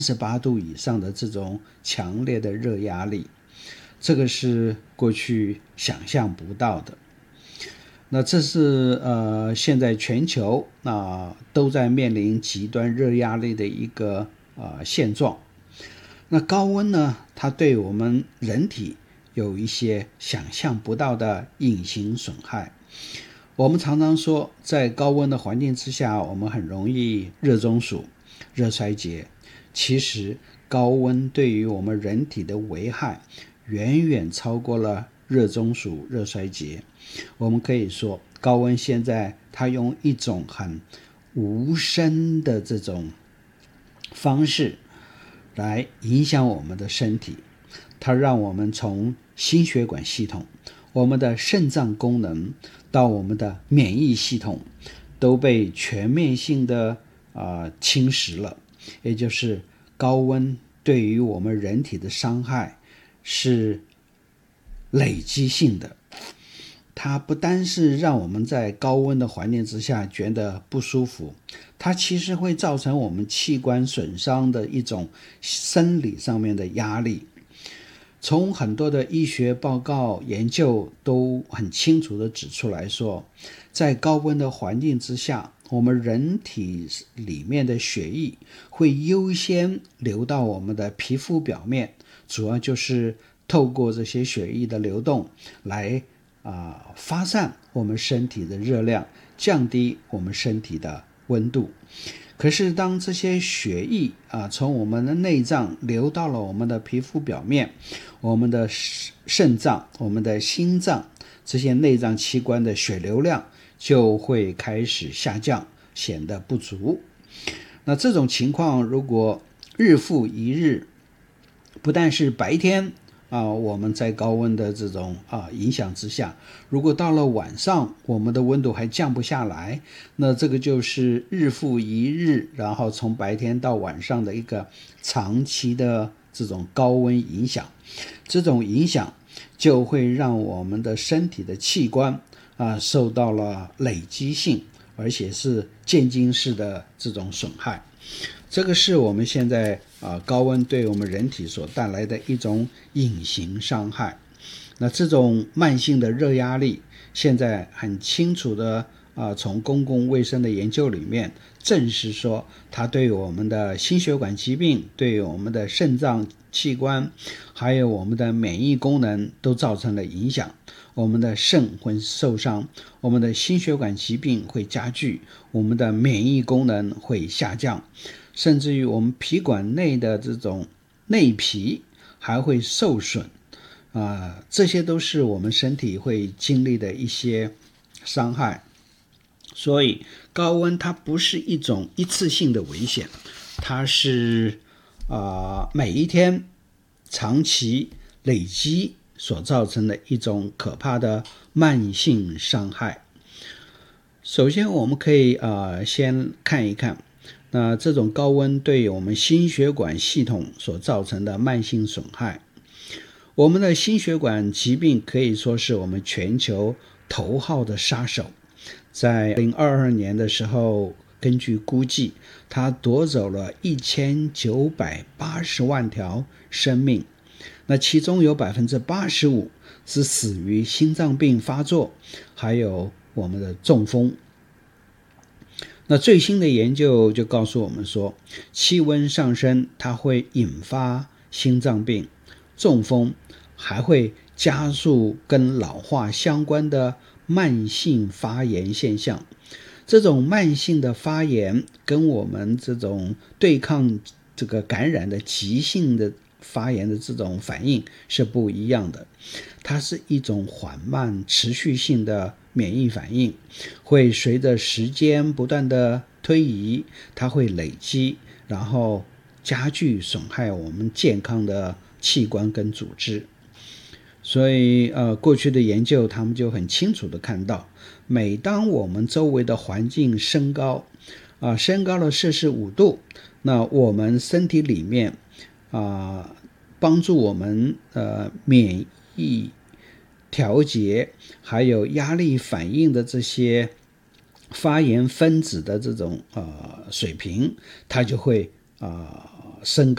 38度以上的这种强烈的热压力，这个是过去想象不到的。那这是现在全球都在面临极端热压力的一个现状。那高温呢，它对我们人体有一些想象不到的隐形损害。我们常常说，在高温的环境之下，我们很容易热中暑、热衰竭。其实高温对于我们人体的危害远远超过了热中暑、热衰竭。我们可以说，高温现在它用一种很无声的这种方式来影响我们的身体，它让我们从心血管系统、我们的肾脏功能到我们的免疫系统都被全面性的侵蚀了。也就是高温对于我们人体的伤害是累积性的，它不单是让我们在高温的环境之下觉得不舒服，它其实会造成我们器官损伤的一种生理上面的压力。从很多的医学报告研究都很清楚地指出来说，在高温的环境之下，我们人体里面的血液会优先流到我们的皮肤表面，主要就是透过这些血液的流动来发散我们身体的热量，降低我们身体的温度。可是当这些血液从我们的内脏流到了我们的皮肤表面，我们的肾脏、我们的心脏这些内脏器官的血流量就会开始下降，显得不足。那这种情况如果日复一日，不但是白天我们在高温的这种影响之下，如果到了晚上我们的温度还降不下来，那这个就是日复一日，然后从白天到晚上的一个长期的这种高温影响。这种影响就会让我们的身体的器官受到了累积性而且是渐进式的这种损害。这个是我们现在高温对我们人体所带来的一种隐形伤害。那这种慢性的热压力现在很清楚的从公共卫生的研究里面证实说，它对我们的心血管疾病、对我们的肾脏器官还有我们的免疫功能都造成了影响。我们的肾会受伤，我们的心血管疾病会加剧，我们的免疫功能会下降，甚至于我们脾管内的这种内皮还会受损这些都是我们身体会经历的一些伤害。所以高温它不是一种一次性的危险，它是每一天长期累积所造成的一种可怕的慢性伤害。首先我们可以先看一看那这种高温对我们心血管系统所造成的慢性损害。我们的心血管疾病可以说是我们全球头号的杀手。在2022年的时候，根据估计，它夺走了1980万条生命，那其中有 85% 是死于心脏病发作，还有我们的中风。那最新的研究就告诉我们说，气温上升它会引发心脏病、中风，还会加速跟老化相关的慢性发炎现象。这种慢性的发炎跟我们这种对抗这个感染的急性的发炎的这种反应是不一样的，它是一种缓慢持续性的免疫反应，会随着时间不断的推移，它会累积，然后加剧损害我们健康的器官跟组织。所以过去的研究他们就很清楚的看到，每当我们周围的环境升高了摄氏5度，那我们身体里面帮助我们免疫调节还有压力反应的这些发炎分子的这种水平，它就会升高。